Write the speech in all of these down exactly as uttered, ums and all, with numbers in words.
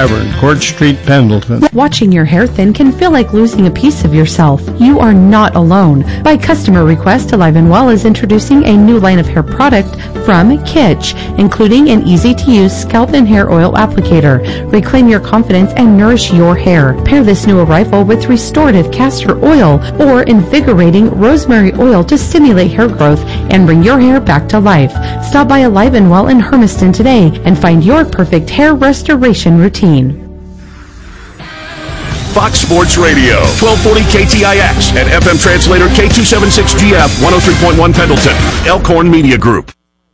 Tavern, Court Street, Pendleton. Watching your hair thin can feel like losing a piece of yourself. You are not alone. By customer request, Alive and Well is introducing a new line of hair product from Kitsch, including an easy-to-use scalp and hair oil applicator. Reclaim your confidence and nourish your hair. Pair this new arrival with restorative castor oil or invigorating rosemary oil to stimulate hair growth and bring your hair back to life. Stop by Alive and Well in Hermiston today and find your perfect hair restoration routine. Fox Sports Radio, twelve forty K T I X and F M translator K two seventy-six G F, one oh three point one Pendleton, Elkhorn Media Group.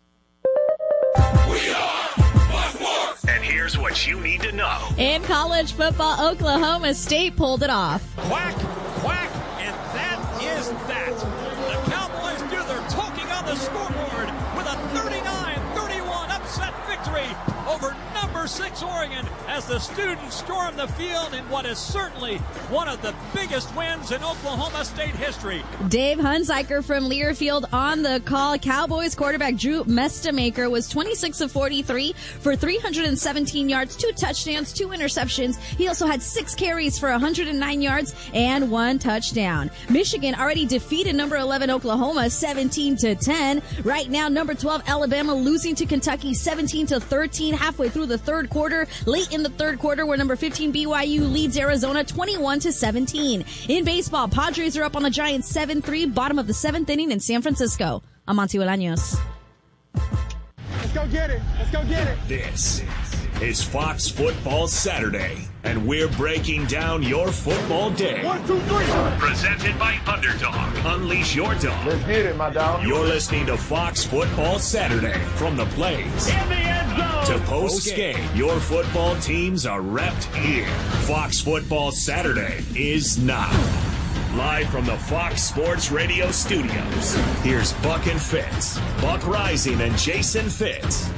We are Fox Sports. And here's what you need to know. In college football, Oklahoma State pulled it off. Quack, quack, and that is that. The Cowboys do their talking on the scoreboard with a thirty-nine thirty-one upset victory over number six Oregon as the students storm the field in what is certainly one of the biggest wins in Oklahoma State history. Dave Hunziker from Learfield on the call. Cowboys quarterback Drew Mestamaker was twenty-six of forty-three for three hundred seventeen yards, two touchdowns, two interceptions. He also had six carries for one hundred nine yards and one touchdown. Michigan already defeated number eleven Oklahoma seventeen to ten. Right now, number twelve Alabama losing to Kentucky seventeen to thirteen halfway through the third quarter. Late in the third quarter, where number fifteen B Y U leads Arizona twenty-one to seventeen. In baseball, Padres are up on the Giants seven three, bottom of the seventh inning in San Francisco. I'm Monty Bolaños. Let's go get it. Let's go get it. This is Fox Football Saturday, and we're breaking down your football day. One, two, three. Presented by Underdog. Unleash your dog. Let's hit it, my dog. You're listening to Fox Football Saturday from the Blaze In the end zone. to post game. Your football teams are repped here. Fox Football Saturday is now. Live from the Fox Sports Radio studios, here's Buck and Fitz. Buck Rising and Jason Fitz.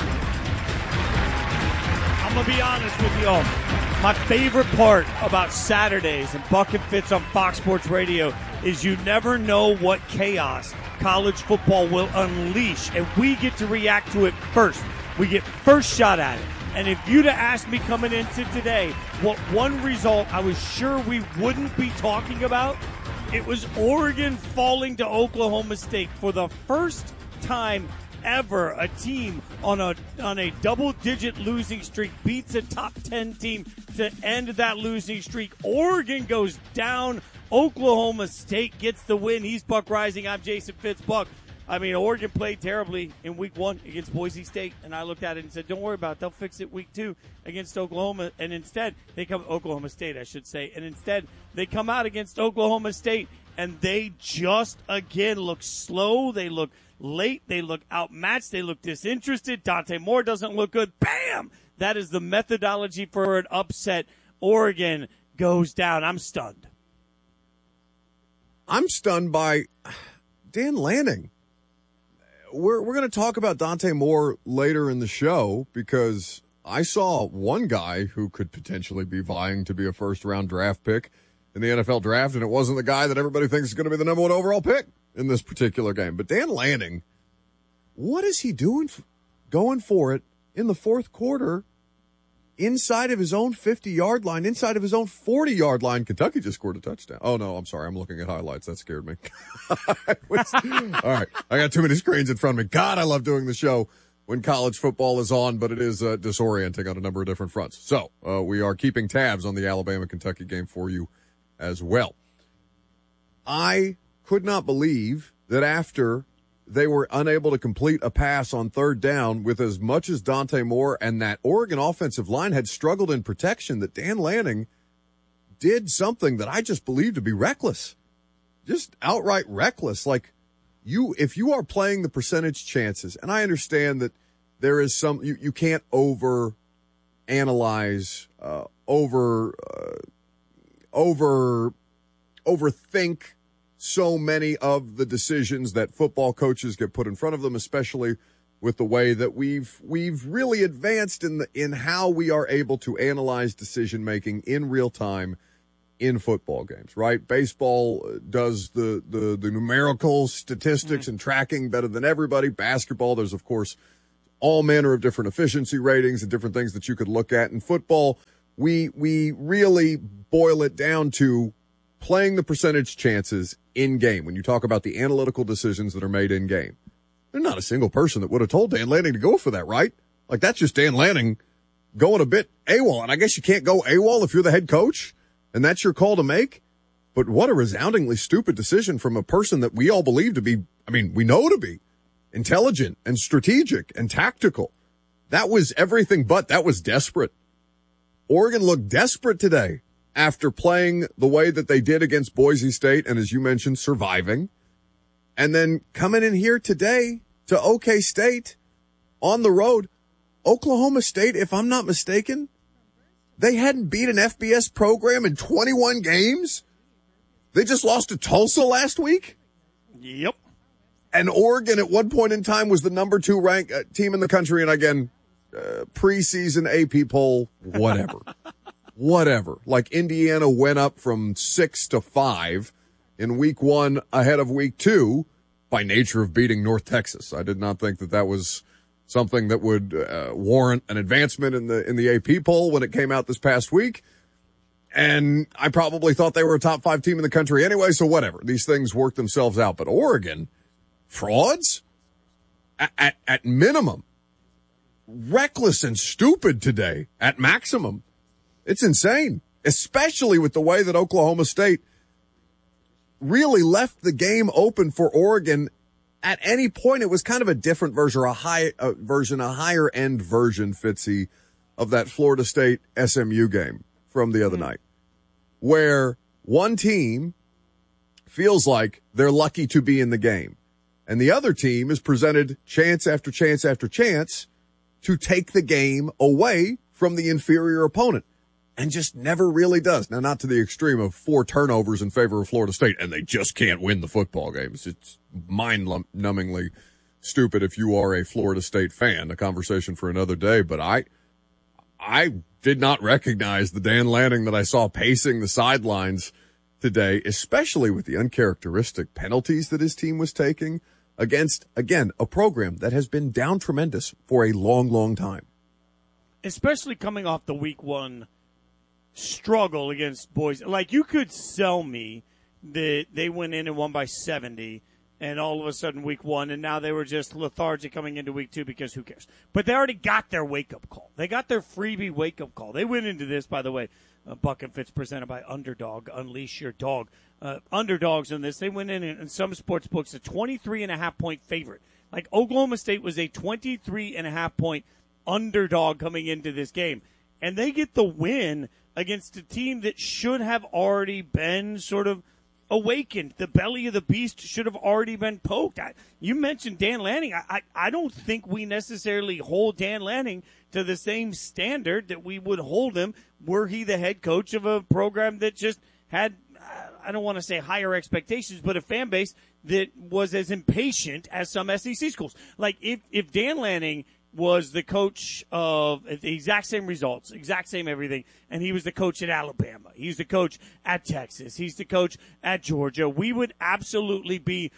I'm going to be honest with y'all. My favorite part about Saturdays and Buck and Fitz on Fox Sports Radio is you never know what chaos college football will unleash, and we get to react to it first. We get first shot at it. And if you'd have asked me coming into today what one result I was sure we wouldn't be talking about, it was Oregon falling to Oklahoma State for the first time ever. A team on a on a double-digit losing streak beats a top ten team to end that losing streak. Oregon goes down. Oklahoma State gets the win. He's Buck Rising. I'm Jason Fitz. Buck, I mean, Oregon played terribly in week one against Boise State, and I looked at it and said, don't worry about it. They'll fix it week two against Oklahoma. And instead, they come – Oklahoma State, I should say. And instead, they come out against Oklahoma State, and they just, again, look slow. They look late. They look outmatched. They look disinterested. Dante Moore doesn't look good. Bam! That is the methodology for an upset. Oregon goes down. I'm stunned. I'm stunned by Dan Lanning. We're we're going to talk about Dante Moore later in the show because I saw one guy who could potentially be vying to be a first-round draft pick in the N F L draft, and it wasn't the guy that everybody thinks is going to be the number one overall pick in this particular game. But Dan Lanning, what is he doing f- going for it in the fourth quarter inside of his own fifty-yard line, inside of his own forty-yard line? Kentucky just scored a touchdown. Oh, no, I'm sorry. I'm looking at highlights. That scared me. was, all right. I got too many screens in front of me. God, I love doing the show when college football is on, but it is uh, disorienting on a number of different fronts. So uh, we are keeping tabs on the Alabama-Kentucky game for you as well. I could not believe that after they were unable to complete a pass on third down with as much as Dante Moore and that Oregon offensive line had struggled in protection, that Dan Lanning did something that I just believe to be reckless. Just outright reckless. Like, you, if you are playing the percentage chances, and I understand that there is some, you, you can't over analyze, uh, over, uh, over, overthink so many of the decisions that football coaches get put in front of them, especially with the way that we've we've really advanced in the in how we are able to analyze decision making in real time in football games, right? Baseball does the the, the numerical statistics mm-hmm. and tracking better than everybody. Basketball, there's of course all manner of different efficiency ratings and different things that you could look at in football. We we really boil it down to playing the percentage chances in game. When you talk about the analytical decisions that are made in game, there's not a single person that would have told Dan Lanning to go for that, right? Like, that's just Dan Lanning going a bit AWOL. And I guess you can't go AWOL if you're the head coach and that's your call to make. But what a resoundingly stupid decision from a person that we all believe to be, I mean, we know to be intelligent and strategic and tactical. That was everything but. That was desperate. Oregon looked desperate today after playing the way that they did against Boise State and, as you mentioned, surviving. And then coming in here today to OK State on the road. Oklahoma State, if I'm not mistaken, they hadn't beat an F B S program in twenty-one games. They just lost to Tulsa last week. Yep. And Oregon at one point in time was the number two ranked uh, team in the country. And again, uh, preseason A P poll, whatever. Whatever. Like, Indiana went up from six to five in week one ahead of week two by nature of beating North Texas. I did not think that that was something that would uh, warrant an advancement in the in the A P poll when it came out this past week. And I probably thought they were a top five team in the country anyway, so whatever. These things work themselves out. But Oregon, frauds? At, at, at minimum. Reckless and stupid today at maximum. It's insane, especially with the way that Oklahoma State really left the game open for Oregon. At any point, it was kind of a different version, a high uh, version, a higher end version, Fitzy, of that Florida State S M U game from the other mm-hmm. night, where one team feels like they're lucky to be in the game, and the other team is presented chance after chance after chance to take the game away from the inferior opponent, and just never really does. Now, not to the extreme of four turnovers in favor of Florida State, and they just can't win the football games. It's mind-numbingly stupid if you are a Florida State fan. A conversation for another day, but I, I did not recognize the Dan Lanning that I saw pacing the sidelines today, especially with the uncharacteristic penalties that his team was taking against, again, a program that has been down tremendous for a long, long time. Especially coming off the week one struggle against Boise. Like, you could sell me that they went in and won by seventy, and all of a sudden week one, and now they were just lethargic coming into week two because who cares? But they already got their wake-up call. They got their freebie wake-up call. They went into this, by the way, uh, Buck and Fitz presented by Underdog. Unleash your dog. Uh, underdogs in this. They went in, in some sports books, a twenty-three and a half point favorite. Like, Oklahoma State was a twenty-three and a half point underdog coming into this game. And they get the win against a team that should have already been sort of awakened. The belly of the beast should have already been poked. I, you mentioned Dan Lanning. I, I, I don't think we necessarily hold Dan Lanning to the same standard that we would hold him were he the head coach of a program that just had, I don't want to say higher expectations, but a fan base that was as impatient as some S E C schools. Like, if, if Dan Lanning was the coach of the exact same results, exact same everything, and he was the coach at Alabama. He's the coach at Texas. He's the coach at Georgia. We would absolutely be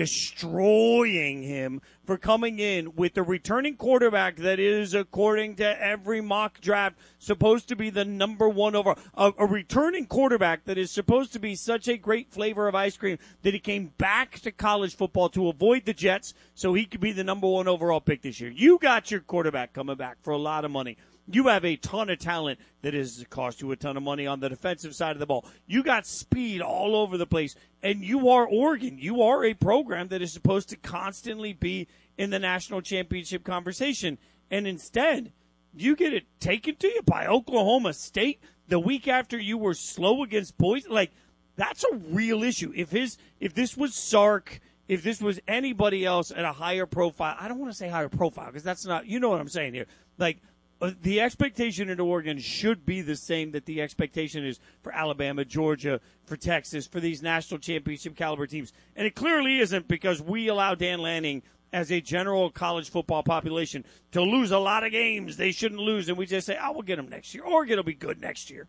destroying him for coming in with the returning quarterback that is, according to every mock draft, supposed to be the number one overall. A, a returning quarterback that is supposed to be such a great flavor of ice cream that he came back to college football to avoid the Jets so he could be the number one overall pick this year. You got your quarterback coming back for a lot of money. You have a ton of talent that has cost you a ton of money on the defensive side of the ball. You got speed all over the place, and you are Oregon. You are a program that is supposed to constantly be in the national championship conversation, and instead you get it taken to you by Oklahoma State the week after you were slow against Boise. Like, that's a real issue. If his, if this was Sark, if this was anybody else at a higher profile, I don't want to say higher profile because that's not, you know what I'm saying here. Like, Uh, the expectation in Oregon should be the same that the expectation is for Alabama, Georgia, for Texas, for these national championship caliber teams. And it clearly isn't, because we allow Dan Lanning as a general college football population to lose a lot of games they shouldn't lose. And we just say, oh, we'll get them next year. Oregon will be good next year.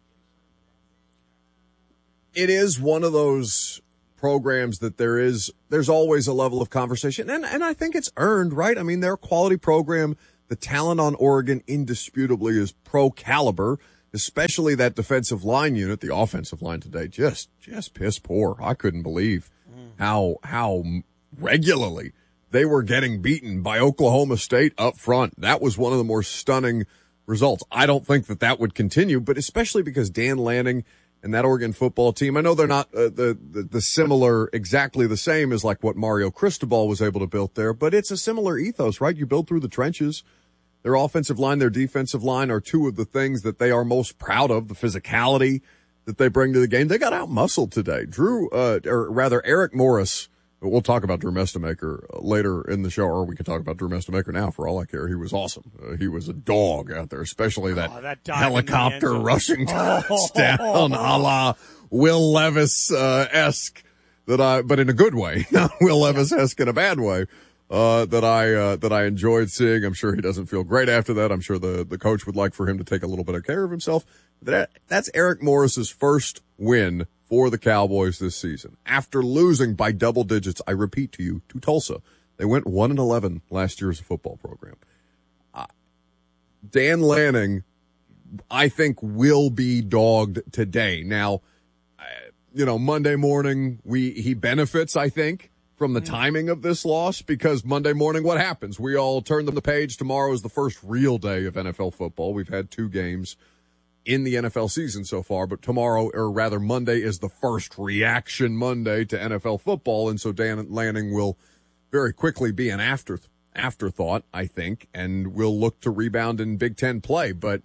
It is one of those programs that there is, there's always a level of conversation. And, and I think it's earned, right? I mean, they're a quality program. The talent on Oregon indisputably is pro caliber, especially that defensive line unit. The offensive line today just just piss poor. I couldn't believe how how regularly they were getting beaten by Oklahoma State up front. That was one of the more stunning results. I don't think that that would continue, but especially because Dan Lanning and that Oregon football team, I know they're not uh, the, the the similar, exactly the same as like what Mario Cristobal was able to build there, but it's a similar ethos, right? You build through the trenches. Their offensive line, their defensive line are two of the things that they are most proud of, the physicality that they bring to the game. They got out-muscled today. Drew, uh, or rather Eric Morris, we'll talk about Drew Mestamaker later in the show, or we can talk about Drew Mestamaker now for all I care. He was awesome. Uh, he was a dog out there, especially that, oh, that helicopter rushing touchdown a la Will Levis-esque, that I, but in a good way, not Will Levis-esque in a bad way. Uh, that I, uh, that I enjoyed seeing. I'm sure he doesn't feel great after that. I'm sure the, the coach would like for him to take a little bit of care of himself. That, that's Eric Morris's first win for the Cowboys this season. After losing by double digits, I repeat to you, to Tulsa. They went one and eleven last year as a football program. Uh, Dan Lanning, I think, will be dogged today. Now, uh, you know, Monday morning, we, he benefits, I think, from the timing of this loss, because Monday morning, what happens? We all turn the page. Tomorrow is the first real day of N F L football. We've had two games in the N F L season so far, but tomorrow, or rather Monday, is the first reaction Monday to N F L football, and so Dan Lanning will very quickly be an after afterthought, I think, and will look to rebound in Big Ten play. But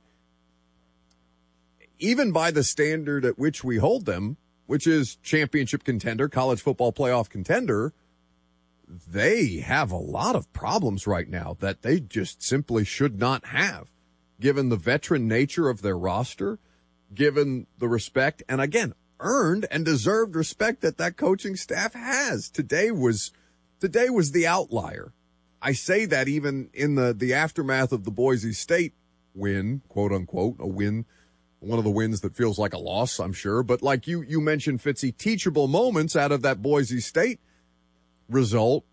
even by the standard at which we hold them, which is championship contender, college football playoff contender, they have a lot of problems right now that they just simply should not have, given the veteran nature of their roster, given the respect, and again, earned and deserved respect that that coaching staff has. Today was, today was the outlier. I say that even in the, the aftermath of the Boise State win, quote unquote, a win, one of the wins that feels like a loss, I'm sure. But like you, you mentioned, Fitzy, teachable moments out of that Boise State result.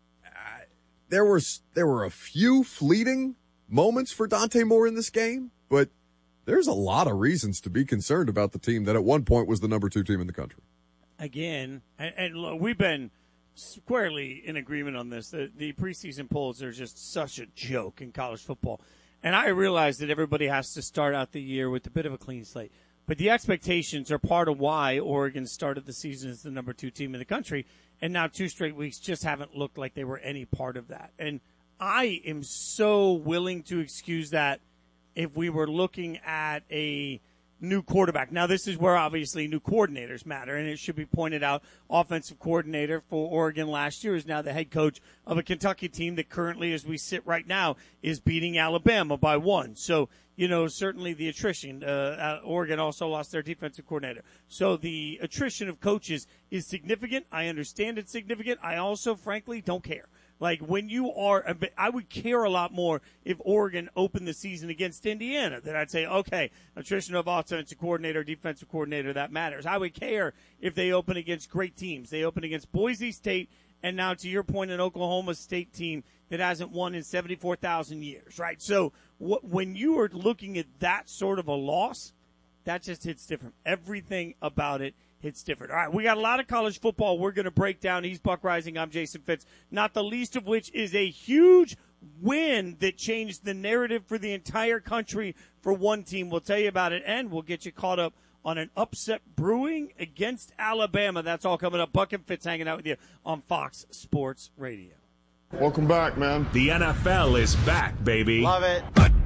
Uh, there was, there were a few fleeting moments for Dante Moore in this game, but there's a lot of reasons to be concerned about the team that at one point was the number two team in the country. Again, and, and look, we've been squarely in agreement on this. The, the preseason polls are just such a joke in college football. And I realize that everybody has to start out the year with a bit of a clean slate. But the expectations are part of why Oregon started the season as the number two team in the country, and now two straight weeks just haven't looked like they were any part of that. And I am so willing to excuse that if we were looking at a new quarterback. Now, this is where obviously new coordinators matter, and it should be pointed out, offensive coordinator for Oregon last year is now the head coach of a Kentucky team that currently, as we sit right now, is beating Alabama by one. So, you know, certainly the attrition. Uh, Oregon also lost their defensive coordinator. So the attrition of coaches is significant. I understand it's significant. I also, frankly, don't care. Like, when you are, I would care a lot more if Oregon opened the season against Indiana. Then I'd say, okay, attrition of offensive coordinator, defensive coordinator, that matters. I would care if they open against great teams. They open against Boise State, and now to your point, an Oklahoma State team that hasn't won in seventy-four thousand years, right? So wh- when you are looking at that sort of a loss, that just hits different. Everything about it hits different. All right, we got a lot of college football we're going to break down. He's Buck Rising. I'm Jason Fitz. Not the least of which is a huge win that changed the narrative for the entire country for one team. We'll tell you about it, and we'll get you caught up on an upset brewing against Alabama. That's all coming up. Buck and Fitz hanging out with you on Fox Sports Radio. Welcome back, man. The N F L is back, baby. Love it.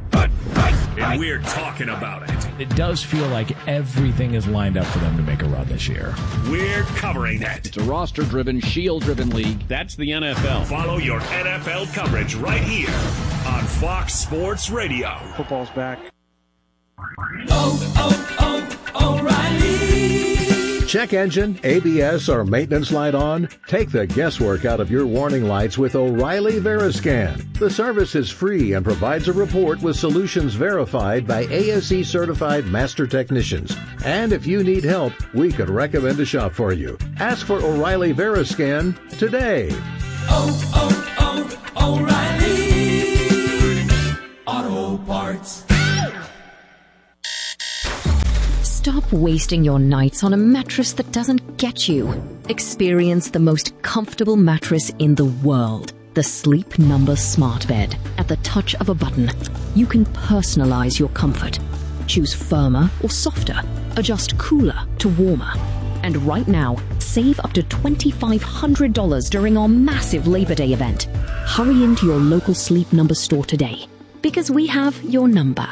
And we're talking about it. It does feel like everything is lined up for them to make a run this year. We're covering it. It's a roster-driven, shield-driven league. That's the N F L. Follow your N F L coverage right here on Fox Sports Radio. Football's back. Oh, oh, oh, O'Reilly. Check engine, A B S, or maintenance light on? Take the guesswork out of your warning lights with O'Reilly Veriscan. The service is free and provides a report with solutions verified by A S E certified master technicians. And if you need help, we could recommend a shop for you. Ask for O'Reilly Veriscan today. Oh, oh, oh, O'Reilly Sports. Stop wasting your nights on a mattress that doesn't get you. Experience the most comfortable mattress in the world. The Sleep Number Smart Bed. At the touch of a button, you can personalize your comfort. Choose firmer or softer. Adjust cooler to warmer. And right now, save up to twenty-five hundred dollars during our massive Labor Day event. Hurry into your local Sleep Number store today, because we have your number.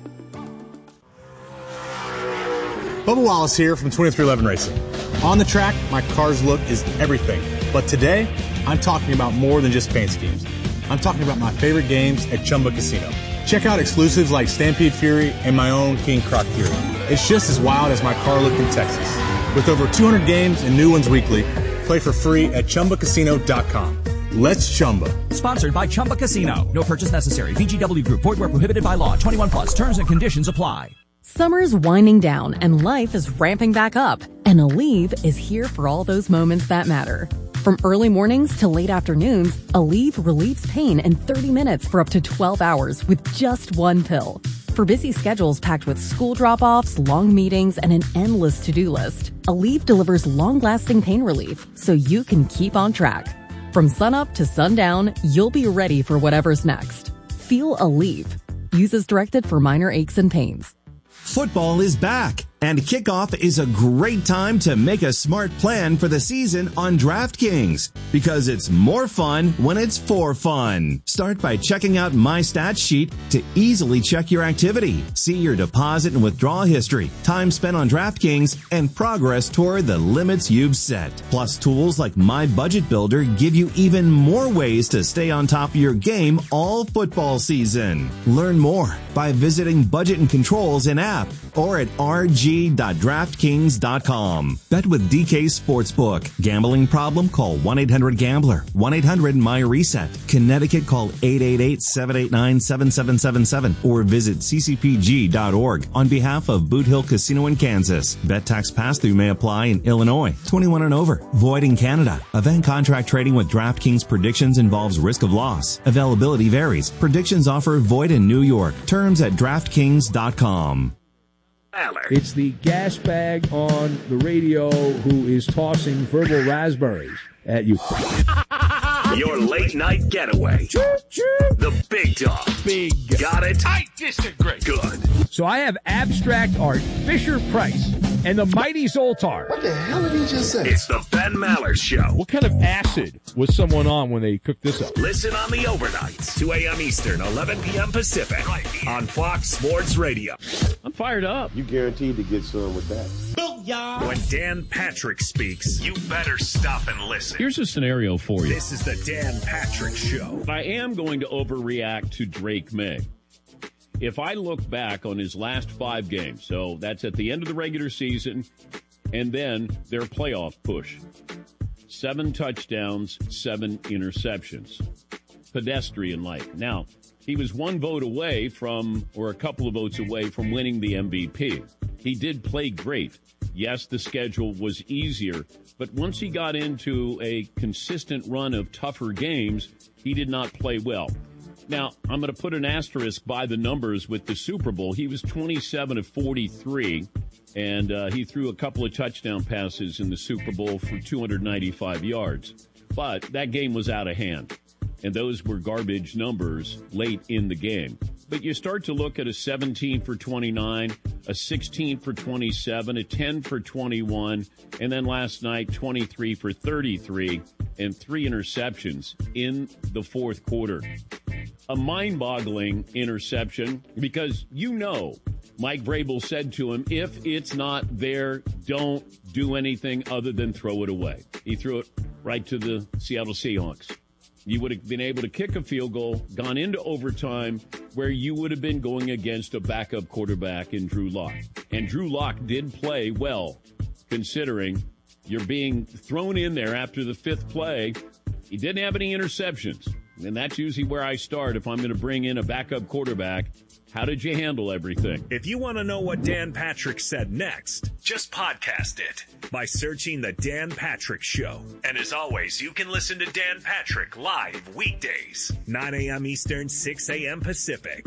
Bubba Wallace here from twenty-three eleven Racing. On the track, my car's look is everything. But today, I'm talking about more than just paint schemes. I'm talking about my favorite games at Chumba Casino. Check out exclusives like Stampede Fury and my own King Croc Fury. It's just as wild as my car look in Texas. With over two hundred games and new ones weekly, play for free at Chumba Casino dot com. Let's Chumba. Sponsored by Chumba Casino. No purchase necessary. V G W Group. Void where prohibited by law. twenty-one plus. Terms and conditions apply. Summer's winding down and life is ramping back up. And Aleve is here for all those moments that matter. From early mornings to late afternoons, Aleve relieves pain in thirty minutes for up to twelve hours with just one pill. For busy schedules packed with school drop-offs, long meetings, and an endless to-do list, Aleve delivers long-lasting pain relief so you can keep on track. From sunup to sundown, you'll be ready for whatever's next. Feel Aleve. Use as directed for minor aches and pains. Football is back, and kickoff is a great time to make a smart plan for the season on DraftKings, because it's more fun when it's for fun. Start by checking out My Stats Sheet to easily check your activity, see your deposit and withdrawal history, time spent on DraftKings, and progress toward the limits you've set. Plus, tools like My Budget Builder give you even more ways to stay on top of your game all football season. Learn more by visiting Budget and Controls in app or at r g dot draft kings dot com. Bet with D K Sportsbook. Gambling problem? Call one eight hundred gambler. one eight hundred my reset. Connecticut, call eight eight eight, seven eight nine, seven seven seven seven or visit c c p g dot org on behalf of Boot Hill Casino in Kansas. Bet tax pass-through may apply in Illinois. twenty-one and over. Void in Canada. Event contract trading with DraftKings predictions involves risk of loss. Availability varies. Predictions offer void in New York. Terms at draft kings dot com. It's the gas bag on the radio who is tossing verbal raspberries at you. Your late night getaway. The big dog. Big. Got it? I disagree. Good. So I have abstract art, Fisher Price, and the Mighty Zoltar. What the hell did he just say? It's the Ben Maller Show. What kind of acid was someone on when they cooked this up? Listen on the overnights, two a.m. Eastern, eleven p.m. Pacific, right on Fox Sports Radio. I'm fired up. You guaranteed to get some with that. When Dan Patrick speaks, you better stop and listen. Here's a scenario for you. This is the Dan Patrick Show. I am going to overreact to Drake May. If I look back on his last five games, so that's at the end of the regular season, and then their playoff push. Seven touchdowns, seven interceptions. Pedestrian-like. Now, he was one vote away from, or a couple of votes away from winning the M V P. He did play great. Yes, the schedule was easier, but once he got into a consistent run of tougher games, he did not play well. Now, I'm going to put an asterisk by the numbers with the Super Bowl. He was twenty-seven of forty-three, and uh, he threw a couple of touchdown passes in the Super Bowl for two hundred ninety-five yards. But that game was out of hand, and those were garbage numbers late in the game. But you start to look at a seventeen for twenty-nine, a sixteen for twenty-seven, a ten for twenty-one, and then last night, twenty-three for thirty-three, and three interceptions in the fourth quarter. A mind-boggling interception because, you know, Mike Vrabel said to him, if it's not there, don't do anything other than throw it away. He threw it right to the Seattle Seahawks. You would have been able to kick a field goal, gone into overtime, where you would have been going against a backup quarterback in Drew Lock. And Drew Lock did play well, considering you're being thrown in there after the fifth play. He didn't have any interceptions. And that's usually where I start if I'm going to bring in a backup quarterback. How did you handle everything? If you want to know what Dan Patrick said next, just podcast it by searching The Dan Patrick Show. And as always, you can listen to Dan Patrick live weekdays, nine a.m. Eastern, six a.m. Pacific,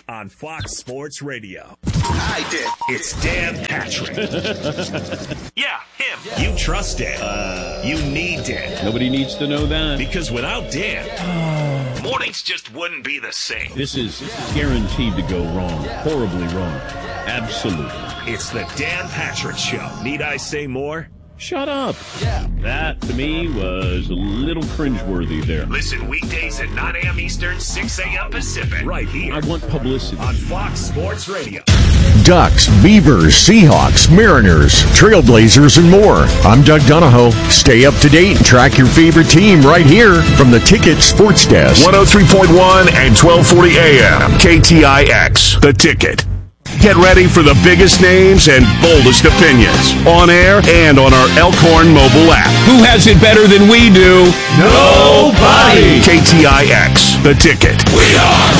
on Fox Sports Radio. I did. It's Dan Patrick. Yeah, him. You trust Dan. Uh, you need Dan. Nobody needs to know that. Because without Dan, mornings just wouldn't be the same. This is guaranteed to go wrong. Horribly wrong. Absolutely. It's the Dan Patrick Show. Need I say more? Shut up. Yeah. That, to me, was a little cringeworthy there. Listen weekdays at nine a.m. Eastern, six a.m. Pacific. Right here. I want publicity. On Fox Sports Radio. Ducks, Beavers, Seahawks, Mariners, Trailblazers, and more. I'm Doug Donahoe. Stay up to date and track your favorite team right here from the Ticket Sports Desk. one oh three point one and twelve forty A M. K T I X. The Ticket. Get ready for the biggest names and boldest opinions on air and on our Elkhorn mobile app. Who has it better than we do? Nobody! K T I X. The Ticket. We are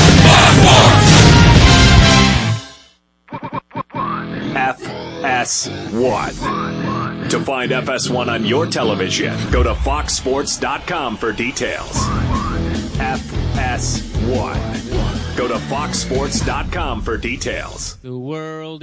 F S one. To find F S one on your television, go to fox sports dot com for details. F S one. Go to fox sports dot com for details. The world